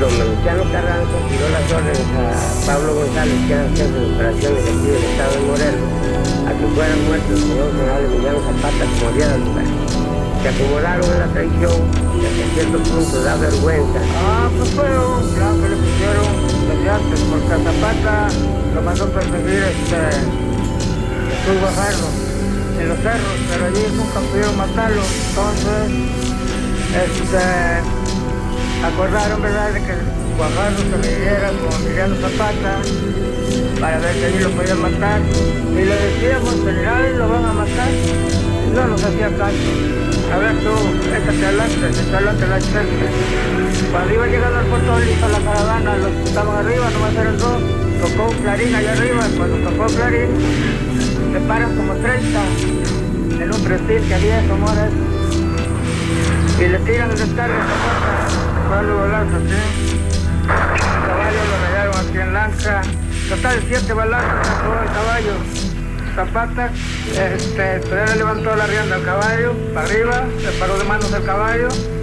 Don Meluciano Carranza tiró las órdenes a Pablo González, que era jefe de operaciones aquí del estado de Morelos, a que fueran muertos el señor general Emiliano Zapata como había de lugar. Se acomodaron en la traición y hasta cierto punto da vergüenza. Pues fue un plan que le pusieron desde antes, porque a Zapata lo mandó perseguir Jesús Guajardo en los cerros, pero allí nunca pudieron matarlo. Entonces, acordaron, ¿verdad?, de que Guajardo se midiera con Emiliano Zapata para ver si allí lo podían matar. Y le decíamos, general, lo van a matar. No nos hacía caso. A ver tú, échate adelante la chiste. Cuando iba llegando al Puerto listo la caravana, los que estaban arriba, nomás eran dos, tocó un clarín allá arriba. Cuando tocó el clarín, se paran como 30 en un prestil que había, como ahora es, y le tiran el descarga a Zapata, fue a los balazos, ¿sí? El caballo lo rayaron aquí en Lanza, total 7 balazos sacó el caballo. Zapata, pero él levantó la rienda al caballo, para arriba, se paró de manos del caballo,